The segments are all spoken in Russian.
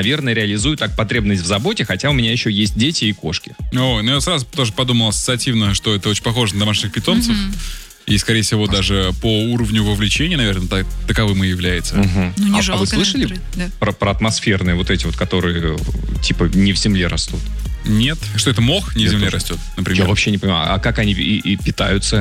наверное, реализую так потребность в заботе, хотя у меня еще есть дети и кошки. Ой, ну я сразу тоже подумал ассоциативно, что это очень похоже на домашних питомцев. И, скорее всего, даже по уровню вовлечения, наверное, таковым и является. Ну, не жалко. А вы слышали про атмосферные вот эти вот, которые типа не в земле растут? Нет. Что это, мох не в земле растет, например? Я вообще не понимаю. А как они и питаются?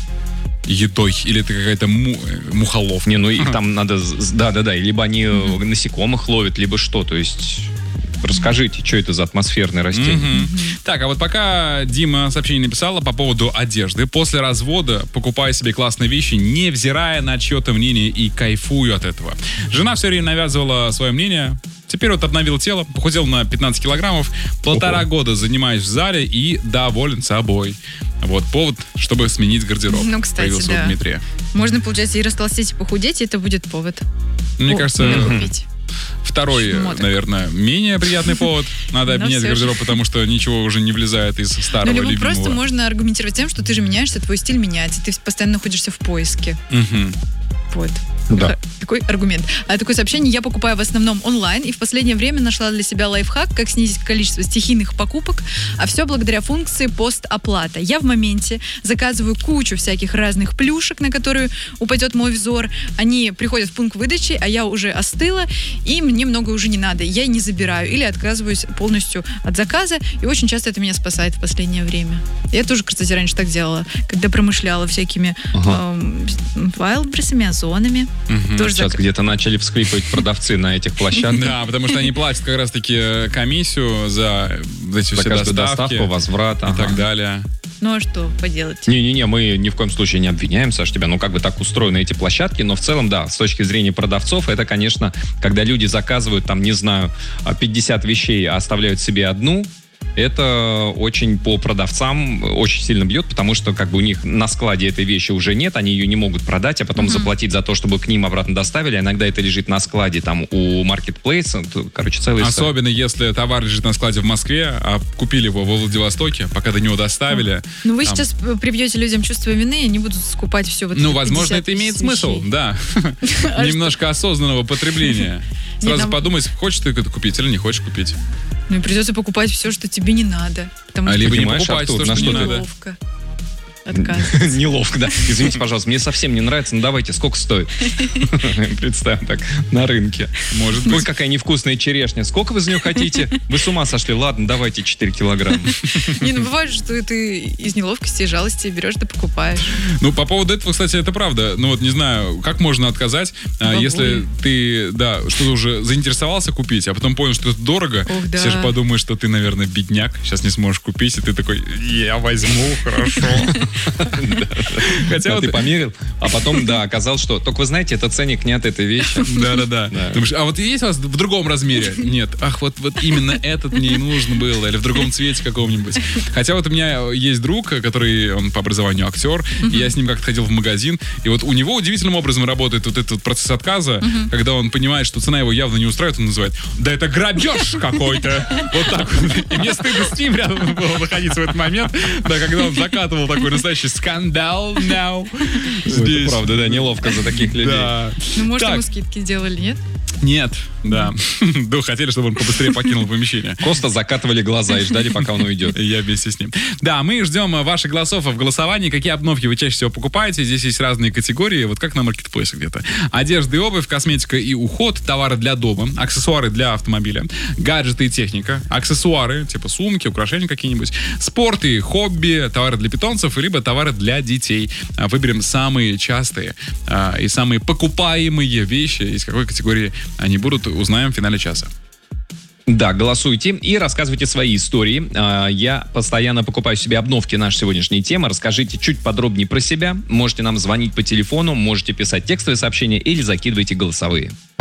Едой? Или это какая-то мухоловка? Не, ну их там надо... Да. Либо они насекомых ловят, либо что. То есть... Расскажите, что это за атмосферное растение. Так, а вот пока Дима сообщение написала по поводу одежды. После развода покупаю себе классные вещи, невзирая на чье-то мнение, и кайфую от этого. Жена все время навязывала свое мнение. Теперь вот обновил тело, похудел на 15 килограммов, 1,5 года занимаюсь в зале и доволен собой. Вот повод, чтобы сменить гардероб. Ну, кстати, появился у Дмитрия. Можно, получается, и растолстеть, и похудеть, и это будет повод. Мне кажется... купить. Второй, наверное, менее приятный повод. Надо обменять гардероб, потому что ничего уже не влезает из старого любимого. Либо просто можно аргументировать тем, что ты же меняешься, твой стиль меняется, ты постоянно находишься в поиске. Вот. Да. Такой аргумент. А такое сообщение: я покупаю в основном онлайн и в последнее время нашла для себя лайфхак, как снизить количество стихийных покупок, а все благодаря функции постоплата. Я в моменте заказываю кучу всяких разных плюшек, на которые упадет мой взор. Они приходят в пункт выдачи, а я уже остыла, и мне много уже не надо. Я не забираю или отказываюсь полностью от заказа, и очень часто это меня спасает в последнее время. Я тоже, кстати, раньше так делала, когда промышляла всякими Wildberries, озонами. Сейчас где-то начали всклипывать продавцы на этих площадках. Да, потому что они платят как раз-таки комиссию за эти все доставки, возврат и так далее. Ну а что поделать? Не-не-не, мы ни в коем случае не обвиняем, Саш, тебя. Ну, как бы так устроены эти площадки, но в целом, да, с точки зрения продавцов, это, конечно, когда люди заказывают, там, не знаю, 50 вещей, а оставляют себе одну, это очень по продавцам очень сильно бьет, потому что как бы у них на складе этой вещи уже нет, они ее не могут продать, а потом заплатить за то, чтобы к ним обратно доставили. Иногда это лежит на складе там у маркетплейса, короче, целый... Особенно если товар лежит на складе в Москве, а купили его во Владивостоке, пока до него доставили. Ну вы сейчас привьете людям чувство вины, и они будут скупать все вот. Ну, возможно, это имеет смысл, да. Немножко осознанного потребления. Сразу подумай, хочешь ты это купить или не хочешь купить. Ну и придется покупать все, что тебе не надо. Либо не покупать то, что не надо. Неловко. Отказываться. Неловко, да. Извините, пожалуйста, мне совсем не нравится, ну давайте, сколько стоит? Представим так, на рынке. Может быть. Ой, какая невкусная черешня. Сколько вы за нее хотите? Вы с ума сошли? Ладно, давайте 4 килограмма. Не, ну бывает, что ты из неловкости и жалости берешь, да покупаешь. Ну, по поводу этого, кстати, это правда. Ну вот, не знаю, как можно отказать, если ты, да, что-то уже заинтересовался купить, а потом понял, что это дорого. Все же подумают, что ты, наверное, бедняк, сейчас не сможешь купить, и ты такой, я возьму, хорошо. Хотя ты померил, а потом, да, оказалось, что... Только вы знаете, это ценник не от этой вещи. Да. Думаешь, а вот есть у вас в другом размере? Нет. Ах, вот именно этот мне и нужно было. Или в другом цвете каком-нибудь. Хотя вот у меня есть друг, который, он по образованию актер, и я с ним как-то ходил в магазин, и вот у него удивительным образом работает вот этот процесс отказа, когда он понимает, что цена его явно не устраивает, он называет: да это грабеж какой-то. Вот так вот. И мне стыдно с ним рядом было находиться в этот момент, да, когда он закатывал такой настоящий скандал now. Здесь. Правда, да, неловко за таких людей. Да. Ну, может, ему скидки делали, нет? Нет, да. Да, хотели, чтобы он побыстрее покинул помещение. Просто закатывали глаза и ждали, пока он уйдет. Я вместе с ним. Да, мы ждем ваших голосов в голосовании. Какие обновки вы чаще всего покупаете? Здесь есть разные категории, вот как на маркетплейсе где-то. Одежда и обувь, косметика и уход, товары для дома, аксессуары для автомобиля, гаджеты и техника, аксессуары, типа сумки, украшения какие-нибудь, спорт и хобби, товары для питомцев, либо товары для детей. Выберем самые частые и самые покупаемые вещи, из какой категории они будут, узнаем в финале часа. Да, голосуйте и рассказывайте свои истории. Я постоянно покупаю себе обновки нашей сегодняшней темы. Расскажите чуть подробнее про себя. Можете нам звонить по телефону, можете писать текстовые сообщения или закидывайте голосовые.